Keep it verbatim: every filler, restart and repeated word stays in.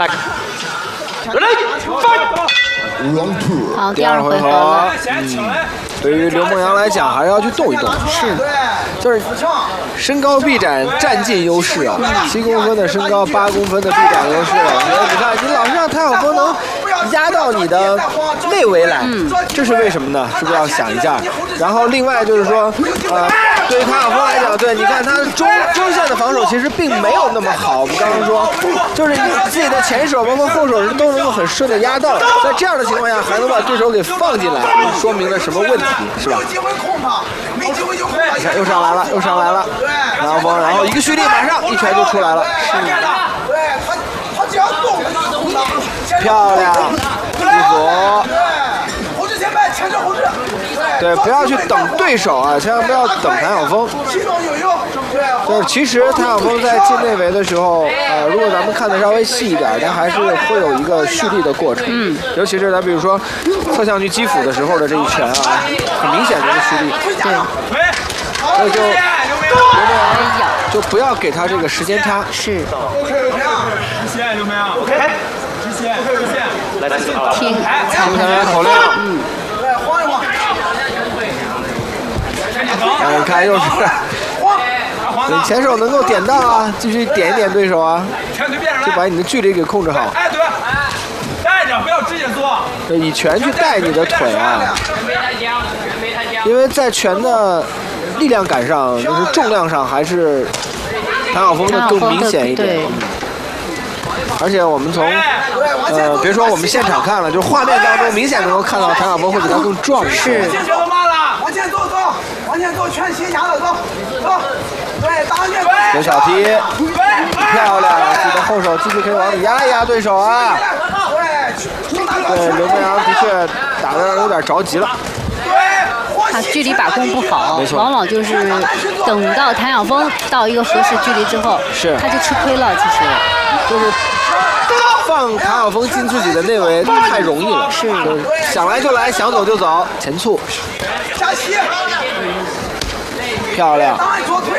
来，来， 好，第二回合了。 嗯，对于刘梦阳来讲，还是要去动一动。 是， 就是身高臂展占尽优势啊，七公分的身高，八公分的臂展优势。你看，你老是让谭晓峰能压到你的内围来， 嗯， 这是为什么呢？是不是要想一下？然后另外就是说，呃，对于谭晓峰来讲，对，你看他中中线的防守其实并没有那么好。我们刚刚说，就是你自己的前手包括后手都能够很顺的压到，在这样的情况下还能把对手给放进来，说明了什么问题？是吧？你看又上来了，又上来了，谭晓峰，然后一个蓄力，马上一拳就出来了，漂亮，一搏。对，不要去等对手啊，千万不要等谭晓峰。就是其实谭晓峰在进内围的时候，呃，如果咱们看的稍微细一点，他还是会有一个蓄力的过程。嗯。尤其是咱比如说侧向去击斧的时候的这一拳啊，很明显的一个蓄力。对。所以就就不要给他这个时间差。 是。 直线有没有 ？OK。直线，直线。 来， 听听下来口令。嗯。你看又是，你前手能够点到啊，继续点一点对手啊，就把你的距离给控制好。 哎，对，带着，不要直接做。 对，以拳去带你的腿啊，因为在拳的力量感上，就是重量上还是谭晓峰的更明显一点。而且我们从呃，别说我们现场看了，就是画面当中明显能够看到谭晓峰会比他更壮一些。 是。 往前走走，往前走，全心压着走，走，对，当面有小踢，漂亮，自己的后手继续可以往里压一压对手啊。对，刘梦阳的确打得有点着急了。 他距离把控不好， 没错， 往往就是等到谭晓峰到一个合适距离之后， 是他就吃亏了。其实就是放谭晓峰进自己的内围太容易了， 是， 想来就来，想走就走，前促，漂亮。